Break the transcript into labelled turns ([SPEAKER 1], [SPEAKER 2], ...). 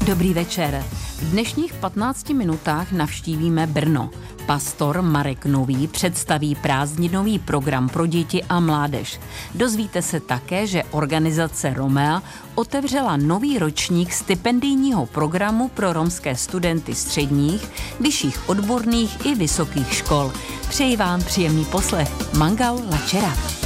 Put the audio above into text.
[SPEAKER 1] Dobrý večer. V dnešních 15 minutách navštívíme Brno. Pastor Marek Nový představí prázdninový program pro děti a mládež. Dozvíte se také, že organizace Romea otevřela nový ročník stipendijního programu pro romské studenty středních, vyšších odborných i vysokých škol. Přeji vám příjemný poslech. Mangal Lačera.